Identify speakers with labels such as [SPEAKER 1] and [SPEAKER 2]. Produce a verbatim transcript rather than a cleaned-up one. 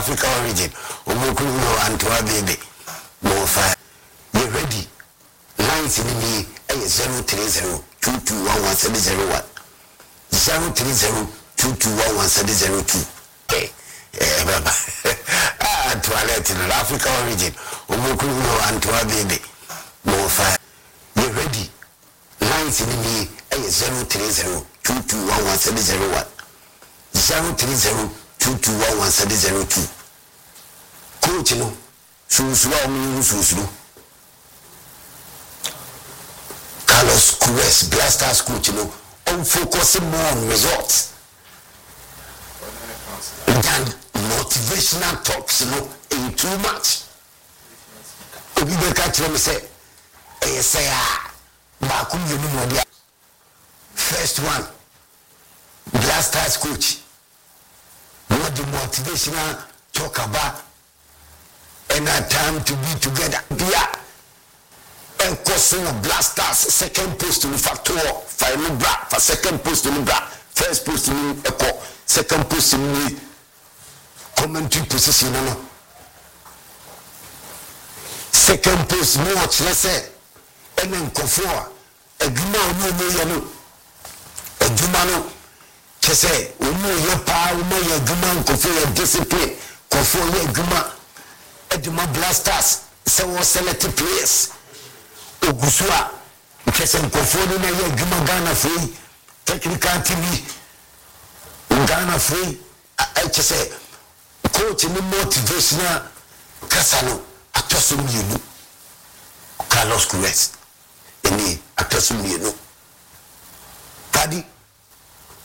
[SPEAKER 1] Africa origin. Omokuru no Antoa baby. More fire. You ready? Lines in me a zero three zero two two one one seven zero one. Zero three zero two two one one seven zero two. Eh, eh, baba. Ah, toilet in Africa origin. Omokuru no Antoa baby. More fire. You ready? Lines in me a zero three zero two two one one seven zero one. Zero three zero two two one one seven zero two. Coach, no. Susua mi susuru. Carlos Quest, Blasters coach, you know, on focusing more on results than motivational talks, you know, in too much. If you catch them, say, eh, say, ah, Bakum, you know, first one, Blasters coach, what the motivational talk about, and our time to be together. Yeah. And causing of Blasters, second post to the factor, final bra, for second post to the bra, first post to the echo, second post to the commentary position. Second post, much let's say, and then Kofor, a Guma, no, no, a Jumano, to say, we know your power, we know your Guma, Kofor, discipline, Kofor, your Guma, Eduma Blasters, so selected players. Ogusua kese nkofoni na ye Guma Ghana free technical T V Ghana free I kese coach ni motivational kasano atoso mienu Carlos Quest eni atoso mienu Paddy